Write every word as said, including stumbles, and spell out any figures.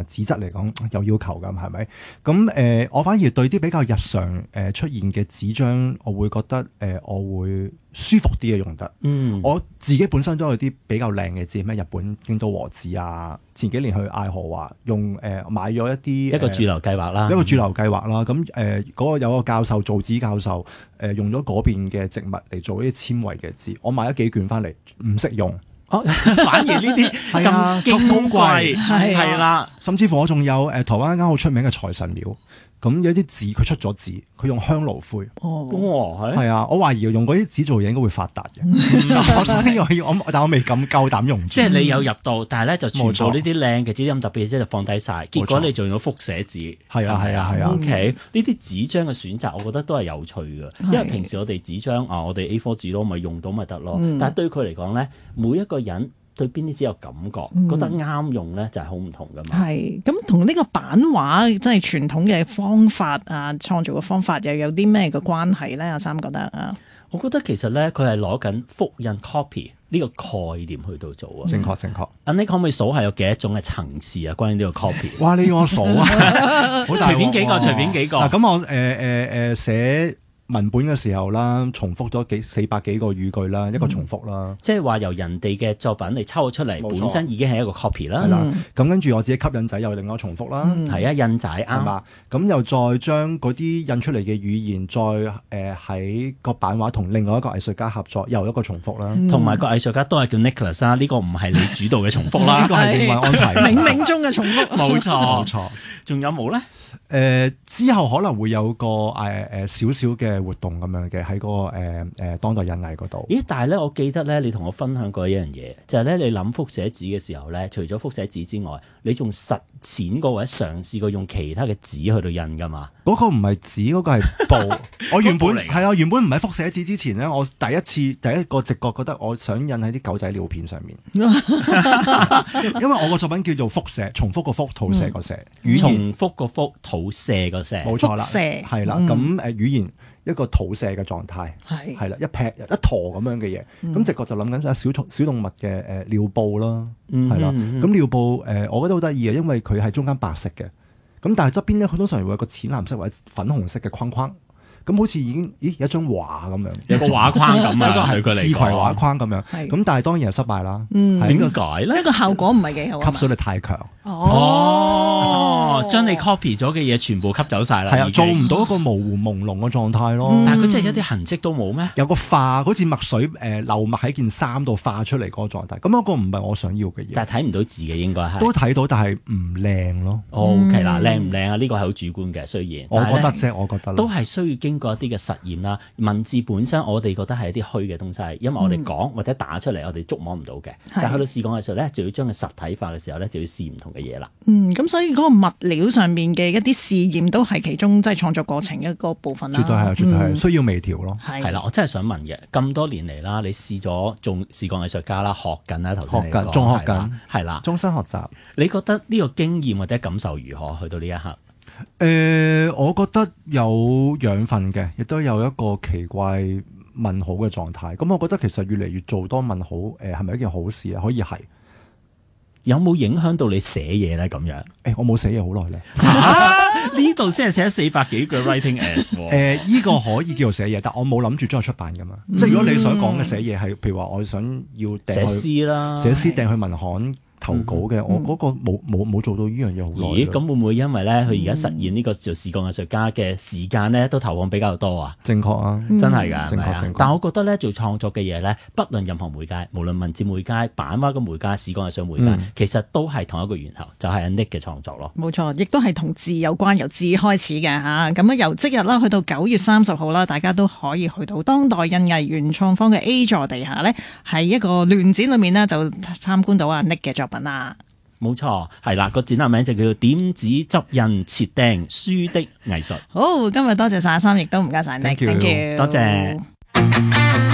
埋紙質嚟講有要求㗎，係咪？咁誒、呃，我反而對啲比較日常誒出現嘅紙張，我會覺得誒、呃，我會舒服啲嘅用得。嗯，我自己本身都有啲比較靚嘅紙，咩日本京都和紙啊。前幾年去愛荷華用誒、呃、買咗一啲一個駐留計劃啦， 一個駐留計劃啦。咁誒嗰個有個教授造紙教授誒、呃、用咗嗰邊嘅植物嚟做呢啲纖維嘅紙，我買咗幾卷翻嚟，唔識用。 哦、反而呢啲咁矜貴係啦， 甚至乎我仲有誒、呃、台灣一間好出名嘅財神廟。咁有啲紙佢出咗紙，佢用香爐灰。 哦，哇， 係啊！我懷疑用嗰啲紙做嘢應該會發達嘅。所以我要我，但我未咁夠膽用。 即係你有入到，但係咧就全部呢啲靚嘅紙咁特別嘅紙就放低晒。結果你仲用咗複寫紙。係啊係啊係啊。O K，呢啲紙張嘅選擇，我覺得都係有趣嘅。因為平時我哋紙張啊，我哋 A 四 紙咯，咪用到咪得咯。嗯、但係對佢嚟講咧，每一個人對邊啲紙有感覺，嗯、覺得啱用咧就係好唔同噶嘛。 係咁同呢個版畫即係傳統嘅方法啊，創造嘅方法又有啲咩嘅關係咧？阿三覺得啊， 我覺得其實咧佢係攞緊複印 copy 呢個概念去到做啊。 正確正確。 阿 Nick 可唔可以數下有幾多種嘅層次啊？關於呢個 copy。 哇！你要我數啊？ 隨便幾個，隨便幾個。 嗱咁我誒誒誒寫文本嘅時候啦，重複咗幾四百幾個語句啦，一個重複啦， 嗯、即係話由人哋嘅作品嚟抽咗出嚟，錯本身已經係一個 copy 啦。 咁跟住我自己吸印仔又另外重複啦， 係啊、嗯，印仔啱嘛。咁又再將嗰啲印出嚟嘅語言，再誒喺、呃、個版畫同另外一個藝術家合作，又一個重複啦。同埋、嗯、個藝術家都係叫 Nicholas 啦，呢個唔係你主導嘅重複啦，呢個係另外安排。 冥冥中嘅重複， 冇錯冇錯。仲有冇咧？誒、 呃、之後可能會有個誒誒少少嘅活動咁樣嘅喺嗰個誒誒、呃、當代印藝嗰度。咦？ 但係咧，我記得咧，你同我分享過一樣嘢，就係、是、咧，你諗複寫紙嘅時候咧，除咗複寫紙之外，你仲實踐過或者嘗試過用其他嘅紙去到印噶嘛？ 嗰個唔係紙，嗰、那個係布。我原本係啊，原本唔係複寫紙之前咧，我第一次第一個直覺覺得我想印喺啲狗仔尿片上面，因為我個作品叫做複寫，重複個複，吐射個射， 嗯、語言重複個複，吐射個射， 冇錯啦， 射係啦。咁誒、嗯、語言一個吐射嘅狀態，係係啦，一劈一坨咁樣嘅嘢，咁、嗯、直覺就諗緊小蟲小動物嘅誒尿布啦，係啦。咁尿布誒，我覺得好得意嘅，因為佢係中間白色嘅。咁但係側邊咧，佢通常會有個淺藍色或者粉紅色嘅框框，咁好似已經，咦，有一張畫咁樣， 有個畫框咁啊， 一個係自攜畫框咁樣，咁但係當然係失敗啦。點解咧？ 呢個效果唔係幾好， 吸水力太強。 哦，將你 copy 咗嘅嘢全部吸走晒啦， 係啊，做唔到一個模糊朦朧嘅狀態咯。 但係佢真係一啲痕跡都冇咩？ 有個化，好似墨水誒流墨喺件衫度化出嚟嗰個狀態，咁嗰個唔係我想要嘅嘢。 但係睇唔到字嘅應該係都睇到，但係唔靚咯。 OK 啦，靚唔靚啊？呢個係好主觀嘅，雖然我覺得啫，我覺得都係需要經過一啲嘅實驗啦。文字本身我哋覺得係一啲虛嘅東西，因為我哋講或者打出嚟，我哋捉摸唔到嘅。但係去到視覺藝術咧，就要將佢實體化嘅時候咧，就要試唔同嘅嘢啦。 嗯，咁所以嗰個物料上面嘅一啲試驗都係其中即係創作過程一個部分啦。 絕對係，絕對係需要微調咯。 係係啦，我真係想問嘅，咁多年嚟啦，你試咗做視覺藝術家啦，學緊啦，頭先你講， 學緊，仲學緊， 係啦， 終身學習。 你覺得呢個經驗或者感受如何？去到呢一刻？ 誒、呃，我覺得有養分嘅，亦都有一個奇怪問號嘅狀態。咁我覺得其實越嚟越做多問號，誒、呃，係咪一件好事啊？可以係。 有冇影響到你寫嘢咧？咁樣，誒、 欸，我冇寫嘢好耐咧。 呢度先係寫咗四百幾句 writing as。誒、 呃，依、這個可以叫做寫嘢，但我冇諗住將佢出版噶嘛。嗯、即係如果你想講嘅寫嘢係，譬如話我想要訂寫詩啦， 寫詩訂去文刊投稿嘅，嗯、我嗰個冇冇冇做到呢樣嘢好耐。 咦？咁會唔會因為咧，佢而家實現呢個做視覺藝術家嘅時間咧，都投放比較多啊？ 正確啊， 真係㗎， 正確正確。 但係我覺得咧，做創作嘅嘢咧，不論任何媒介，無論文字媒介、版畫嘅媒介、視覺藝術媒介，嗯、其實都係同一個源頭，就係、是、阿 Nick 嘅創作咯。 冇錯，亦都係同字有關，由字開始嘅嚇。咁啊，由即日啦，去到九月三十號啦，大家都可以去到當代印藝原創坊嘅 A 座地下咧，係一個聯展裏面呢，就參觀到阿 Nick 嘅作品啦。 冇錯，係啦，個展覽名就叫做點紙執印切釘書的藝術。 好，今日多謝晒阿三，亦都唔該晒 Nick，thank you， 多謝。